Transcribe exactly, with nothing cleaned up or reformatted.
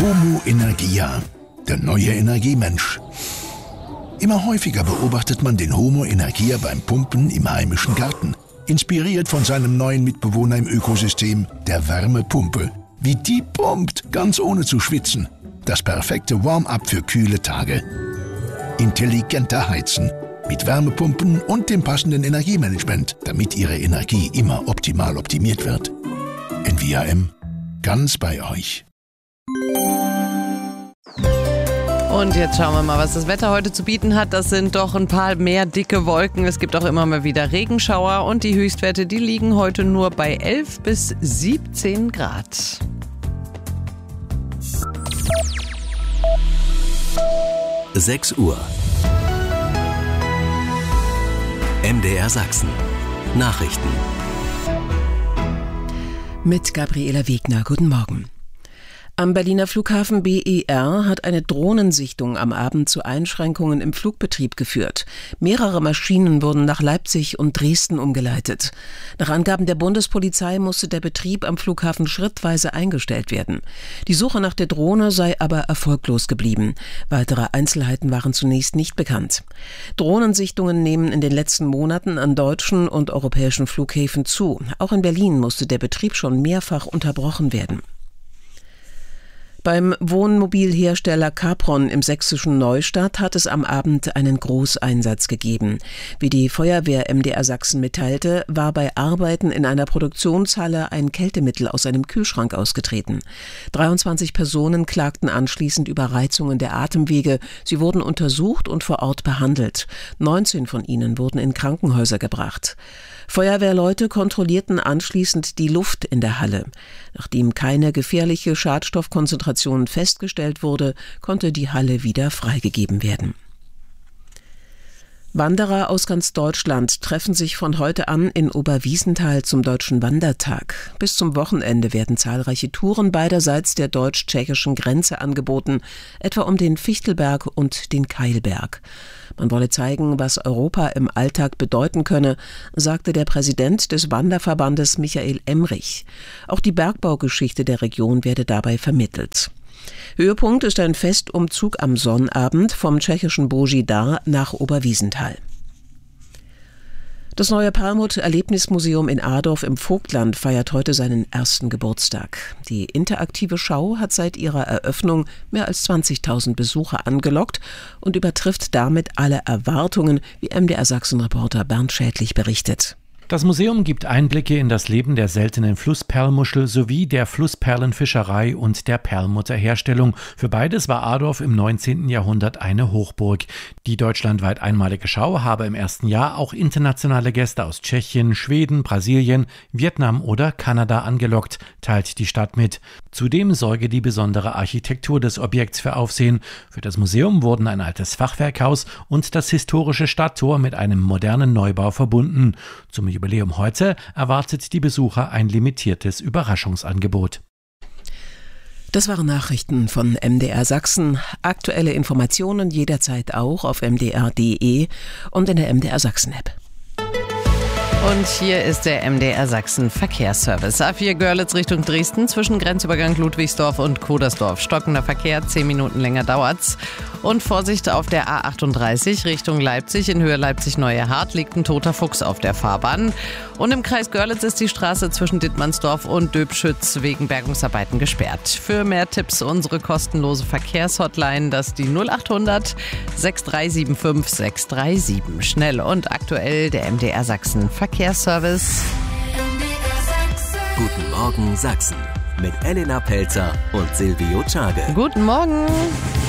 Homo Energia, der neue Energiemensch. Immer häufiger beobachtet man den Homo Energia beim Pumpen im heimischen Garten. Inspiriert von seinem neuen Mitbewohner im Ökosystem, der Wärmepumpe. Wie die pumpt, ganz ohne zu schwitzen. Das perfekte Warm-up für kühle Tage. Intelligenter Heizen. Mit Wärmepumpen und dem passenden Energiemanagement, damit Ihre Energie immer optimal optimiert wird. N V A M, ganz bei euch. Und jetzt schauen wir mal, was das Wetter heute zu bieten hat. Das sind doch ein paar mehr dicke Wolken. Es gibt auch immer mal wieder Regenschauer. Und die Höchstwerte, die liegen heute nur bei elf bis siebzehn Grad. sechs Uhr. M D R Sachsen. Nachrichten. Mit Gabriela Wegner. Guten Morgen. Am Berliner Flughafen B E R hat eine Drohnensichtung am Abend zu Einschränkungen im Flugbetrieb geführt. Mehrere Maschinen wurden nach Leipzig und Dresden umgeleitet. Nach Angaben der Bundespolizei musste der Betrieb am Flughafen schrittweise eingestellt werden. Die Suche nach der Drohne sei aber erfolglos geblieben. Weitere Einzelheiten waren zunächst nicht bekannt. Drohnensichtungen nehmen in den letzten Monaten an deutschen und europäischen Flughäfen zu. Auch in Berlin musste der Betrieb schon mehrfach unterbrochen werden. Beim Wohnmobilhersteller Capron im sächsischen Neustadt hat es am Abend einen Großeinsatz gegeben. Wie die Feuerwehr M D R Sachsen mitteilte, war bei Arbeiten in einer Produktionshalle ein Kältemittel aus einem Kühlschrank ausgetreten. dreiundzwanzig Personen klagten anschließend über Reizungen der Atemwege. Sie wurden untersucht und vor Ort behandelt. neunzehn von ihnen wurden in Krankenhäuser gebracht. Feuerwehrleute kontrollierten anschließend die Luft in der Halle. Nachdem keine gefährliche Schadstoffkonzentration festgestellt wurde, konnte die Halle wieder freigegeben werden. Wanderer aus ganz Deutschland treffen sich von heute an in Oberwiesenthal zum Deutschen Wandertag. Bis zum Wochenende werden zahlreiche Touren beiderseits der deutsch-tschechischen Grenze angeboten, etwa um den Fichtelberg und den Keilberg. Man wolle zeigen, was Europa im Alltag bedeuten könne, sagte der Präsident des Wanderverbandes Michael Emrich. Auch die Bergbaugeschichte der Region werde dabei vermittelt. Höhepunkt ist ein Festumzug am Sonnabend vom tschechischen Božidar nach Oberwiesenthal. Das neue Perlmutt-Erlebnismuseum in Adorf im Vogtland feiert heute seinen ersten Geburtstag. Die interaktive Schau hat seit ihrer Eröffnung mehr als zwanzigtausend Besucher angelockt und übertrifft damit alle Erwartungen, wie M D R Sachsen-Reporter Bernd Schädlich berichtet. Das Museum gibt Einblicke in das Leben der seltenen Flussperlmuschel sowie der Flussperlenfischerei und der Perlmutterherstellung. Für beides war Adorf im neunzehnten Jahrhundert eine Hochburg. Die deutschlandweit einmalige Schau habe im ersten Jahr auch internationale Gäste aus Tschechien, Schweden, Brasilien, Vietnam oder Kanada angelockt, teilt die Stadt mit. Zudem sorge die besondere Architektur des Objekts für Aufsehen. Für das Museum wurden ein altes Fachwerkhaus und das historische Stadttor mit einem modernen Neubau verbunden. Zum Jubiläum heute erwartet die Besucher ein limitiertes Überraschungsangebot. Das waren Nachrichten von M D R Sachsen. Aktuelle Informationen jederzeit auch auf m d r punkt d e und in der M D R Sachsen App. Und hier ist der M D R Sachsen Verkehrsservice. A vier Görlitz Richtung Dresden zwischen Grenzübergang Ludwigsdorf und Kodersdorf. Stockender Verkehr, zehn Minuten länger dauert's. Und Vorsicht auf der A achtunddreißig Richtung Leipzig. In Höhe Leipzig-Neue Hart liegt ein toter Fuchs auf der Fahrbahn. Und im Kreis Görlitz ist die Straße zwischen Dittmannsdorf und Döbschütz wegen Bergungsarbeiten gesperrt. Für mehr Tipps unsere kostenlose Verkehrshotline, das ist die null achthundert sechs drei sieben fünf sechs drei sieben. Schnell und aktuell der M D R Sachsen Verkehrsservice. Guten Morgen Sachsen mit Elena Pelzer und Silvio Czage. Guten Morgen.